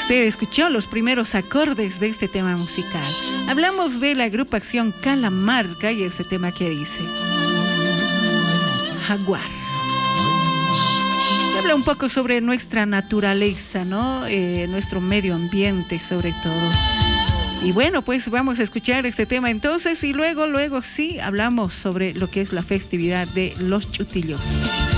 Usted escuchó los primeros acordes de este tema musical. Hablamos de la agrupación Calamarca y este tema que dice Jaguar. Habla un poco sobre nuestra naturaleza, ¿no? Nuestro medio ambiente sobre todo. Y bueno, pues vamos a escuchar este tema entonces y luego sí hablamos sobre lo que es la festividad de los Chutillos.